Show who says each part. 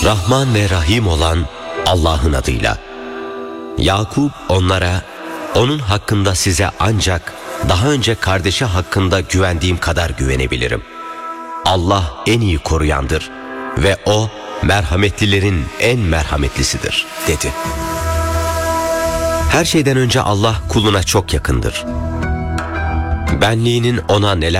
Speaker 1: Rahman ve Rahim olan Allah'ın adıyla. Yakup onlara, onun hakkında size ancak daha önce kardeşi hakkında güvendiğim kadar güvenebilirim. Allah en iyi koruyandır ve O merhametlilerin en merhametlisidir dedi. Her şeyden önce Allah kuluna çok yakındır. Benliğinin ona neler